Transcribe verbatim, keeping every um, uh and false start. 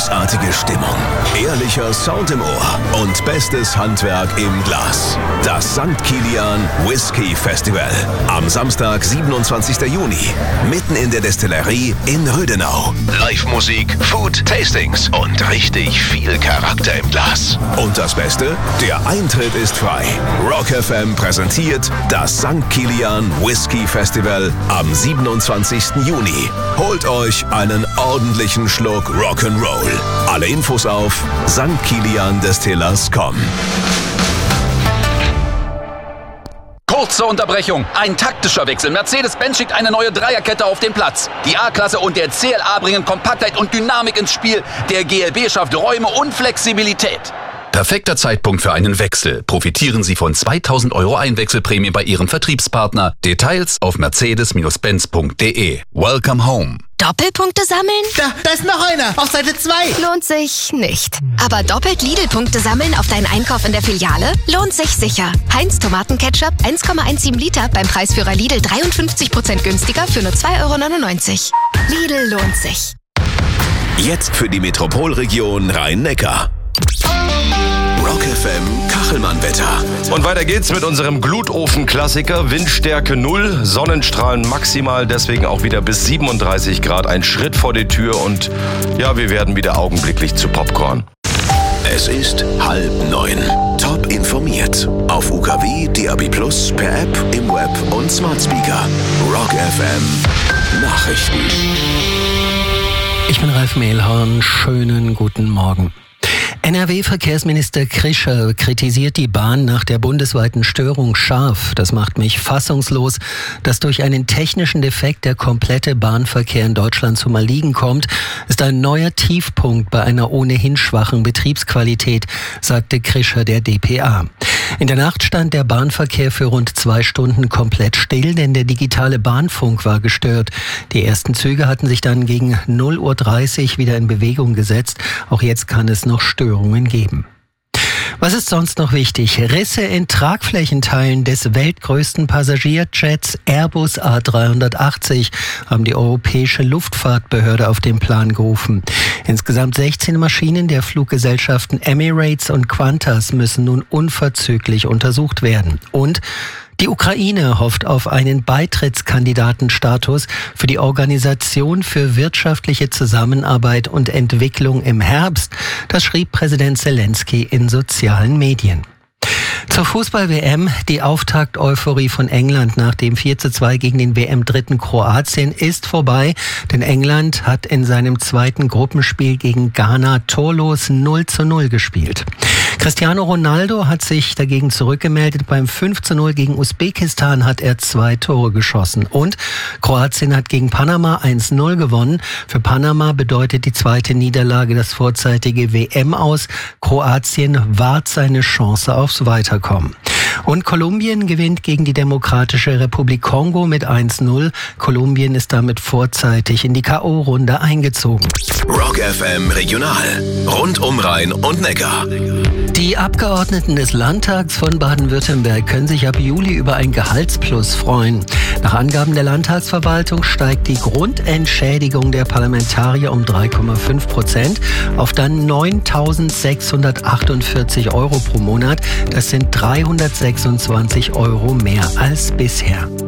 großartige Stimmung, ehrlicher Sound im Ohr und bestes Handwerk im Glas. Das Sankt Kilian Whisky Festival. Am Samstag, siebenundzwanzigsten Juni. Mitten in der Destillerie in Rödenau. Live-Musik, Food, Tastings und richtig viel Charakter im Glas. Und das Beste? Der Eintritt ist frei. Rock F M präsentiert das Sankt Kilian Whisky Festival am siebenundzwanzigsten Juni. Holt euch einen ordentlichen Schluck Rock'n'Roll. Alle Infos auf sankt kilian destillers punkt com. Kurze Unterbrechung, ein taktischer Wechsel. Mercedes-Benz schickt eine neue Dreierkette auf den Platz. Die A-Klasse und der C L A bringen Kompaktheit und Dynamik ins Spiel. Der G L B schafft Räume und Flexibilität. Perfekter Zeitpunkt für einen Wechsel. Profitieren Sie von zweitausend Euro Einwechselprämie bei Ihrem Vertriebspartner. Details auf mercedes benz punkt de. Welcome home. Doppelpunkte sammeln? Da, da ist noch einer, auf Seite zwei. Lohnt sich nicht. Aber doppelt Lidl-Punkte sammeln auf deinen Einkauf in der Filiale? Lohnt sich sicher. Heinz Tomatenketchup eins Komma siebzehn Liter beim Preisführer Lidl dreiundfünfzig Prozent günstiger für nur zwei Euro neunundneunzig. Lidl lohnt sich. Jetzt für die Metropolregion Rhein-Neckar. Rock F M Kachelmann-Wetter. Und weiter geht's mit unserem Glutofen-Klassiker. Windstärke null, Sonnenstrahlen maximal, deswegen auch wieder bis siebenunddreißig Grad. Ein Schritt vor die Tür und ja, wir werden wieder augenblicklich zu Popcorn. Es ist halb neun. Top informiert. Auf U K W, D A B plus, per App, im Web und Smart Speaker. Rock F M Nachrichten. Ich bin Ralf Mehlhorn. Schönen guten Morgen. N R W-Verkehrsminister Krischer kritisiert die Bahn nach der bundesweiten Störung scharf. Das macht mich fassungslos, dass durch einen technischen Defekt der komplette Bahnverkehr in Deutschland zum Erliegen kommt. Ist ein neuer Tiefpunkt bei einer ohnehin schwachen Betriebsqualität, sagte Krischer der D P A. In der Nacht stand der Bahnverkehr für rund zwei Stunden komplett still, denn der digitale Bahnfunk war gestört. Die ersten Züge hatten sich dann gegen null Uhr dreißig wieder in Bewegung gesetzt. Auch jetzt kann es noch Störungen geben. Was ist sonst noch wichtig? Risse in Tragflächenteilen des weltgrößten Passagierjets Airbus A dreihundertachtzig haben die Europäische Luftfahrtbehörde auf den Plan gerufen. Insgesamt sechzehn Maschinen der Fluggesellschaften Emirates und Qantas müssen nun unverzüglich untersucht werden. Und die Ukraine hofft auf einen Beitrittskandidatenstatus für die Organisation für wirtschaftliche Zusammenarbeit und Entwicklung im Herbst. Das schrieb Präsident Zelensky in sozialen Medien. Zur Fußball-W M. Die Auftakt-Euphorie von England nach dem vier zu zwei gegen den W M-Dritten Kroatien ist vorbei, denn England hat in seinem zweiten Gruppenspiel gegen Ghana torlos null zu null gespielt. Cristiano Ronaldo hat sich dagegen zurückgemeldet. Beim fünf zu null gegen Usbekistan hat er zwei Tore geschossen. Und Kroatien hat gegen Panama eins zu null gewonnen. Für Panama bedeutet die zweite Niederlage das vorzeitige W M-Aus. Kroatien wahrt seine Chance aufs Weiterkommen. Und Kolumbien gewinnt gegen die Demokratische Republik Kongo mit eins zu null. Kolumbien ist damit vorzeitig in die K O-Runde eingezogen. Rock F M Regional. Rund um Rhein und Neckar. Die Abgeordneten des Landtags von Baden-Württemberg können sich ab Juli über ein Gehaltsplus freuen. Nach Angaben der Landtagsverwaltung steigt die Grundentschädigung der Parlamentarier um drei Komma fünf Prozent auf dann neuntausendsechshundertachtundvierzig Euro pro Monat. Das sind dreihundertsechsundzwanzig Euro mehr als bisher.